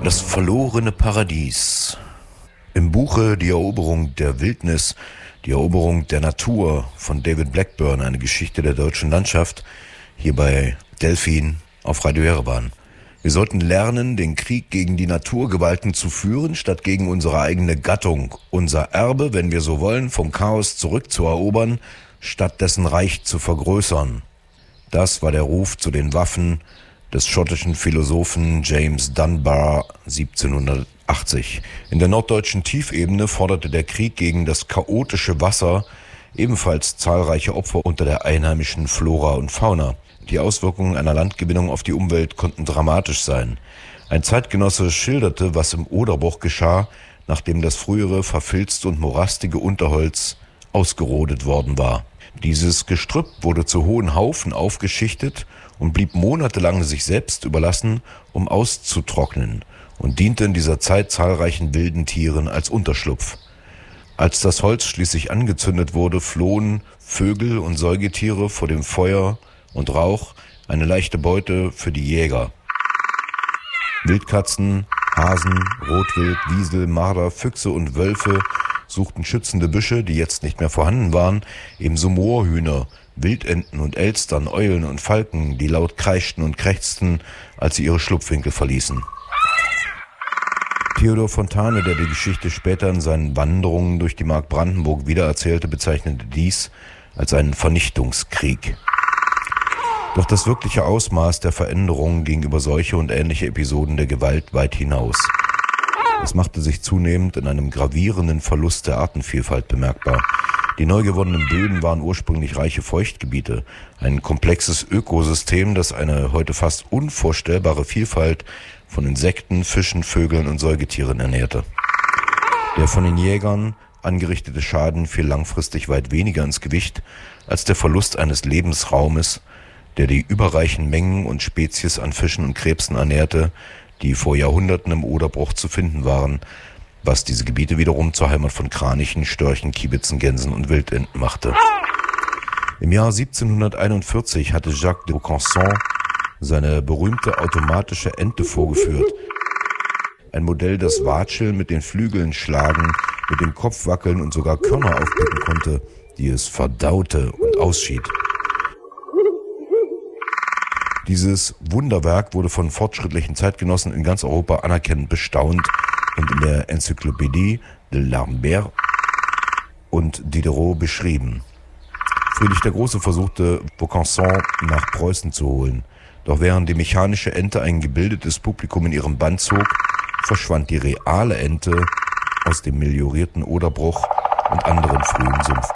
Das verlorene Paradies. Im Buche Die Eroberung der Wildnis, die Eroberung der Natur von David Blackburn, eine Geschichte der deutschen Landschaft, hier bei Delfin auf Radio Jerewan. Wir sollten lernen, den Krieg gegen die Naturgewalten zu führen, statt gegen unsere eigene Gattung. Unser Erbe, wenn wir so wollen, vom Chaos zurückzuerobern, statt dessen Reich zu vergrößern. Das war der Ruf zu den Waffen des schottischen Philosophen James Dunbar 1780. In der norddeutschen Tiefebene forderte der Krieg gegen das chaotische Wasser ebenfalls zahlreiche Opfer unter der einheimischen Flora und Fauna. Die Auswirkungen einer Landgewinnung auf die Umwelt konnten dramatisch sein. Ein Zeitgenosse schilderte, was im Oderbruch geschah, nachdem das frühere verfilzte und morastige Unterholz ausgerodet worden war. Dieses Gestrüpp wurde zu hohen Haufen aufgeschichtet und blieb monatelang sich selbst überlassen, um auszutrocknen, und diente in dieser Zeit zahlreichen wilden Tieren als Unterschlupf. Als das Holz schließlich angezündet wurde, flohen Vögel und Säugetiere vor dem Feuer und Rauch, eine leichte Beute für die Jäger. Wildkatzen, Hasen, Rotwild, Wiesel, Marder, Füchse und Wölfe suchten schützende Büsche, die jetzt nicht mehr vorhanden waren, ebenso Moorhühner, Wildenten und Elstern, Eulen und Falken, die laut kreischten und krächzten, als sie ihre Schlupfwinkel verließen. Theodor Fontane, der die Geschichte später in seinen Wanderungen durch die Mark Brandenburg wiedererzählte, bezeichnete dies als einen Vernichtungskrieg. Doch das wirkliche Ausmaß der Veränderungen gegenüber solche und ähnliche Episoden der Gewalt weit hinaus. Es machte sich zunehmend in einem gravierenden Verlust der Artenvielfalt bemerkbar. Die neu gewonnenen Böden waren ursprünglich reiche Feuchtgebiete, ein komplexes Ökosystem, das eine heute fast unvorstellbare Vielfalt von Insekten, Fischen, Vögeln und Säugetieren ernährte. Der von den Jägern angerichtete Schaden fiel langfristig weit weniger ins Gewicht als der Verlust eines Lebensraumes, der die überreichen Mengen und Spezies an Fischen und Krebsen ernährte, die vor Jahrhunderten im Oderbruch zu finden waren, was diese Gebiete wiederum zur Heimat von Kranichen, Störchen, Kiebitzen, Gänsen und Wildenten machte. Im Jahr 1741 hatte Jacques de Vaucanson seine berühmte automatische Ente vorgeführt. Ein Modell, das Watscheln mit den Flügeln schlagen, mit dem Kopf wackeln und sogar Körner aufpicken konnte, die es verdaute und ausschied. Dieses Wunderwerk wurde von fortschrittlichen Zeitgenossen in ganz Europa anerkennend bestaunt und in der Enzyklopädie de Lambert und Diderot beschrieben. Friedrich der Große versuchte, Vaucanson nach Preußen zu holen. Doch während die mechanische Ente ein gebildetes Publikum in ihrem Bann zog, verschwand die reale Ente aus dem meliorierten Oderbruch und anderen frühen Sümpfen.